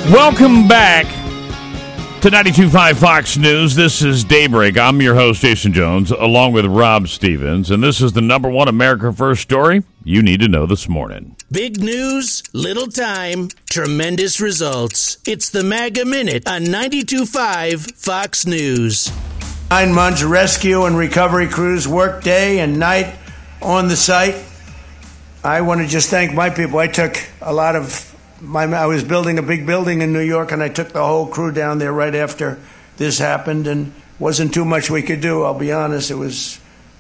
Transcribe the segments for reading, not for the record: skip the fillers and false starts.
Welcome back to 92.5 Fox News. This is Daybreak. I'm your host, Jason Jones, along with Rob Stevens, and this is the number one America First story you need to know this morning. Big news, little time, tremendous results. It's the MAGA Minute on 92.5 Fox News. 9 months rescue and recovery crews work day and night on the site. I want to just thank my people. I took a lot of I was building a big building in New York, and I took the whole crew down there right after this happened, and wasn't too much we could do, I'll be honest. It was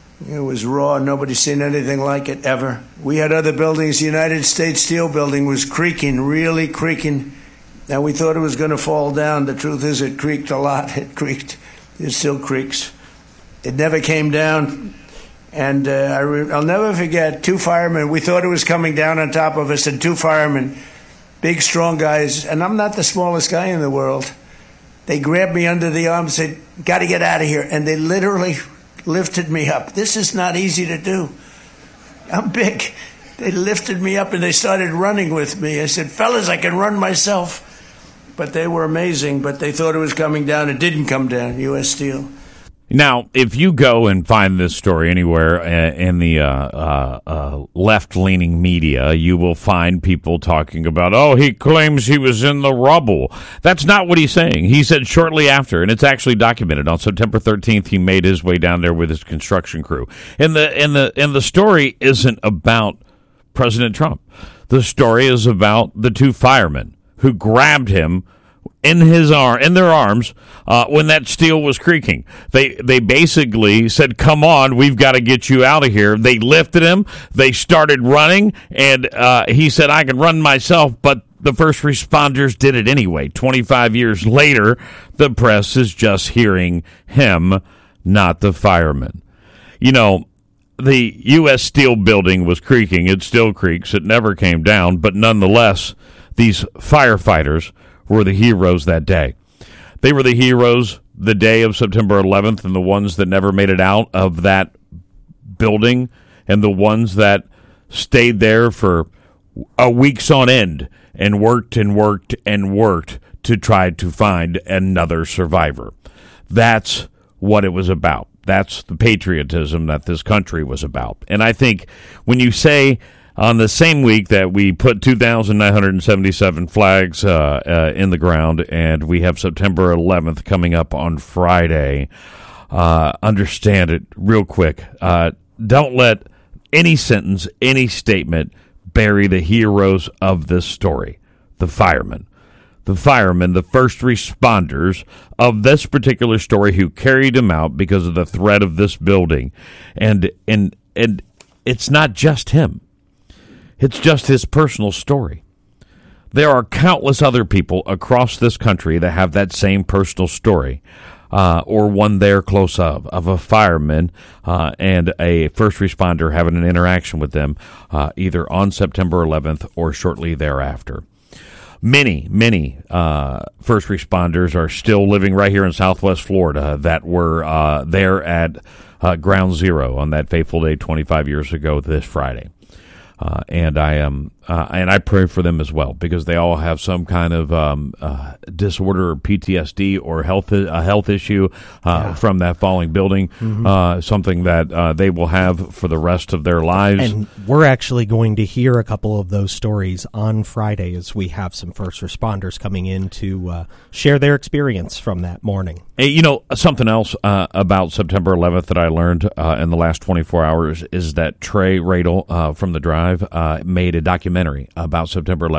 raw. Nobody's seen anything like it ever. We had other buildings. The United States Steel building was creaking, really creaking, and we thought it was going to fall down. The truth is it creaked a lot. It creaked. It still creaks. It never came down. And I'll never forget, 2 firemen. We thought it was coming down on top of us, and 2 firemen, big, strong guys, and I'm not the smallest guy in the world. They grabbed me under the arm and said, "Got to get out of here." And they literally lifted me up. This is not easy to do. I'm big. They lifted me up and they started running with me. I said, "Fellas, I can run myself." But they were amazing, but they thought it was coming down. It didn't come down, U.S. Steel. Now, if you go and find this story anywhere in the left-leaning media, you will find people talking about, oh, he claims he was in the rubble. That's not what he's saying. He said shortly after, and it's actually documented, on September 13th, he made his way down there with his construction crew. And the story isn't about President Trump. The story is about the 2 firemen who grabbed him in their arms when that steel was creaking. They basically said, "Come on, we've got to get you out of here." They lifted him. They started running, and he said, "I can run myself," but the first responders did it anyway. 25 years later, the press is just hearing him, not the firemen. You know, the U.S. Steel building was creaking. It still creaks. It never came down, but nonetheless, these firefighters were the heroes that day. They were the heroes the day of September 11th, and the ones that never made it out of that building, and the ones that stayed there for weeks on end and worked and worked and worked to try to find another survivor. That's what it was about. That's the patriotism that this country was about. And I think when you say, on the same week that we put 2,977 flags in the ground, and we have September 11th coming up on Friday, understand it real quick. Don't let any sentence, any statement bury the heroes of this story. The firemen, the first responders of this particular story who carried him out because of the threat of this building. And it's not just him. It's just his personal story. There are countless other people across this country that have that same personal story, or one they're close of a fireman and a first responder having an interaction with them either on September 11th or shortly thereafter. Many first responders are still living right here in Southwest Florida that were there at Ground Zero on that fateful day 25 years ago this Friday. And I pray for them as well, because they all have some kind of disorder or PTSD or a health issue from that falling building, something that they will have for the rest of their lives. And we're actually going to hear a couple of those stories on Friday as we have some first responders coming in to share their experience from that morning. Hey, you know, something else about September 11th that I learned in the last 24 hours is that Trey Radel from The Drive made a documentary about September